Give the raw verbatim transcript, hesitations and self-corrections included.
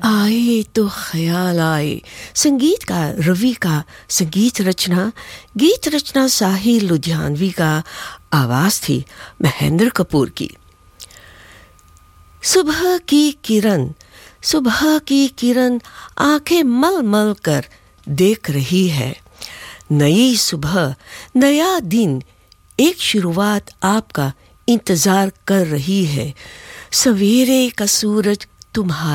आए तो ख्याल आए। संगीत का रवि का संगीत रचना, गीत रचना साहिल लुधियानवी का, आवाज़ थी महेंद्र कपूर की। सुबह की किरण, सुबह की किरण आंखें मल मल कर देख रही है। नई सुबह, नया दिन, एक शुरुआत आपका इंतज़ार कर रही है। सवेरे का सूरज तुम्हारा